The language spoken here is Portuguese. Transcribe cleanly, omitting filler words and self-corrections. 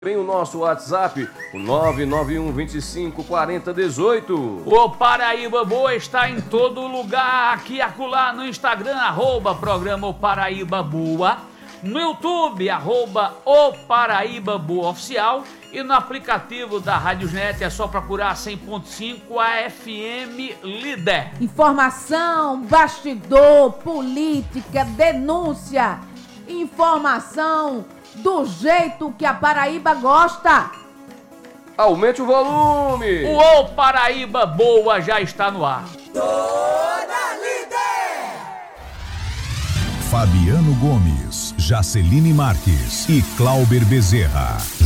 Também o nosso WhatsApp, o 991 25 40 18. O Paraíba Boa está em todo lugar, aqui e acolá no Instagram, @programa O Paraíba Boa, no YouTube, @O Paraíba Boa Oficial, e no aplicativo da Radiosnet é só procurar 100.5 a FM Líder. Informação, bastidor, política, denúncia, informação do jeito que a Paraíba gosta. Aumente o volume. O Paraíba Boa já está no ar. Toda Líder. Fabiano Gomes, Jaceline Marques e Clauber Bezerra.